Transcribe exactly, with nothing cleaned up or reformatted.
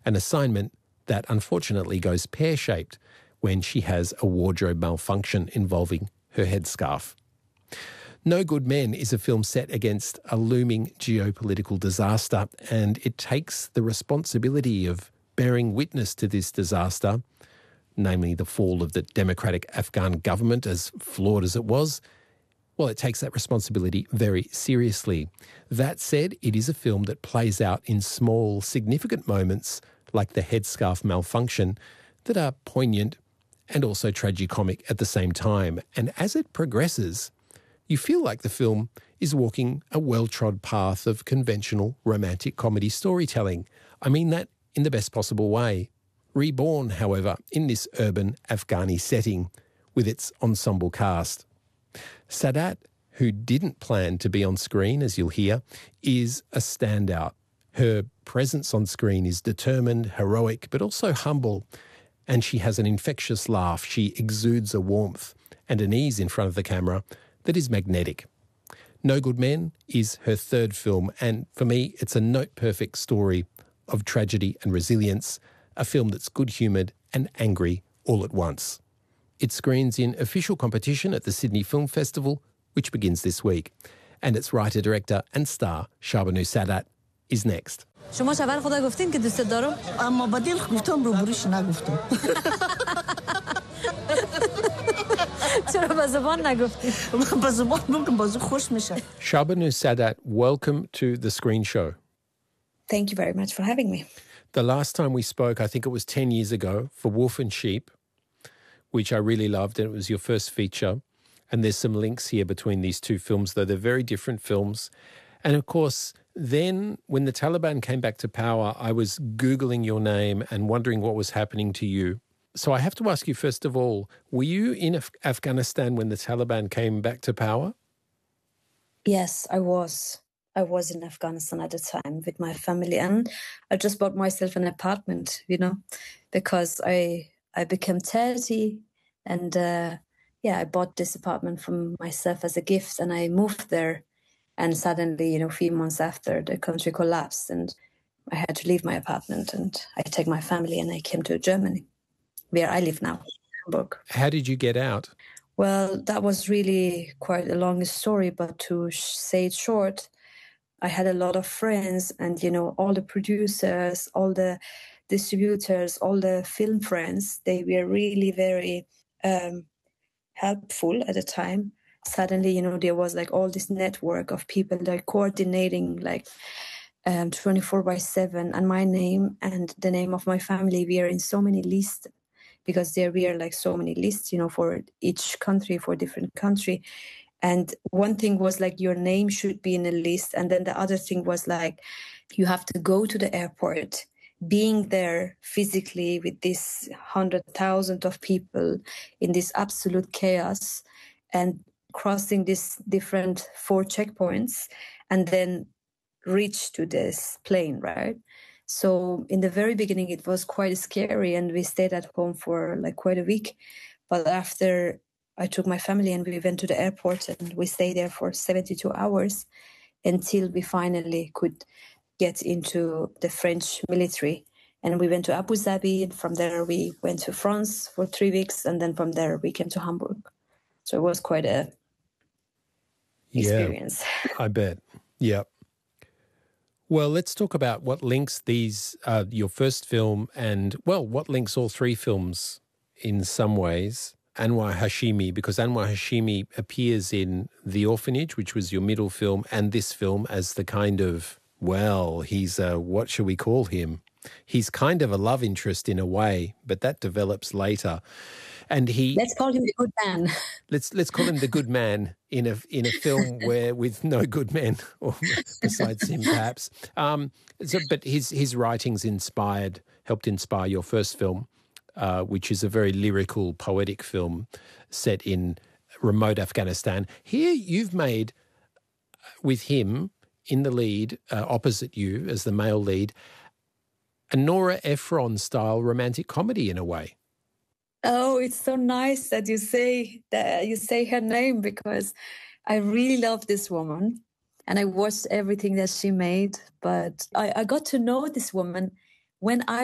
an assignment that unfortunately goes pear-shaped when she has a wardrobe malfunction involving her headscarf. No Good Men is a film set against a looming geopolitical disaster, and it takes the responsibility of bearing witness to this disaster, namely the fall of the democratic Afghan government, as flawed as it was. Well, it takes that responsibility very seriously. That said, it is a film that plays out in small, significant moments like the headscarf malfunction that are poignant and also tragicomic at the same time. And as it progresses, you feel like the film is walking a well-trod path of conventional romantic comedy storytelling. I mean that in the best possible way. Reborn, however, in this urban Afghani setting with its ensemble cast. Sadat, who didn't plan to be on screen, as you'll hear, is a standout. Her presence on screen is determined, heroic, but also humble, and she has an infectious laugh. She exudes a warmth and an ease in front of the camera that is magnetic. No Good Men is her third film, and for me, it's a note-perfect story of tragedy and resilience, a film that's good-humoured and angry all at once. It screens in official competition at the Sydney Film Festival, which begins this week, and its writer-director and star, Shabanu Sadat, is next. شما شبر خدا گفتین که دوست دارم اما با دل گفتم رو بروش نگفتم چرا با زبان نگفتین با زبان گفتم بازو خوش میشه. Shabanu Sadat, welcome to the Screen Show. Thank you very much for having me. The last time we spoke, I think it was ten years ago, for Wolf and Sheep, which I really loved, and it was your first feature. And there's some links here between these two films, though they're very different films. And of course, then when the Taliban came back to power, I was Googling your name and wondering what was happening to you. So I have to ask you, first of all, were you in Af- Afghanistan when the Taliban came back to power? Yes, I was. I was in Afghanistan at the time with my family, and I just bought myself an apartment, you know, because I I became thirty, and uh, yeah, I bought this apartment for myself as a gift, and I moved there. And suddenly, you know, a few months after, the country collapsed, and I had to leave my apartment, and I take my family, and I came to Germany, where I live now, Hamburg. How did you get out? Well, that was really quite a long story, but to say it short, I had a lot of friends, and, you know, all the producers, all the distributors, all the film friends, they were really very um, helpful at the time. Suddenly, you know, there was like all this network of people like coordinating like um, twenty-four by seven, and my name and the name of my family were in so many lists, because there were like so many lists, you know, for each country, for different country. And one thing was like your name should be in a list. And then the other thing was like you have to go to the airport, being there physically with this hundred thousand of people in this absolute chaos, and crossing these different four checkpoints and then reach to this plane, right? So in the very beginning, it was quite scary, and we stayed at home for like quite a week. But after I took my family and we went to the airport, and we stayed there for seventy-two hours until we finally could get into the French military. And we went to Abu Dhabi, and from there we went to France for three weeks. And then from there we came to Hamburg. So it was quite a experience. Yeah, I bet. Yeah. Well, let's talk about what links these, uh, your first film and, well, what links all three films in some ways. Anwar Hashimi, because Anwar Hashimi appears in The Orphanage, which was your middle film, and this film as the kind of, well, he's a, what shall we call him? He's kind of a love interest in a way, but that develops later. And he let's call him the good man. Let's let's call him the good man in a in a film where with no good men, or besides him perhaps. Um, so, but his his writings inspired, helped inspire your first film, uh, which is a very lyrical, poetic film set in remote Afghanistan. Here you've made with him in the lead, uh, opposite you as the male lead, a Nora Ephron style romantic comedy in a way. Oh, it's so nice that you say that you say her name, because I really love this woman and I watched everything that she made. But I, I got to know this woman when I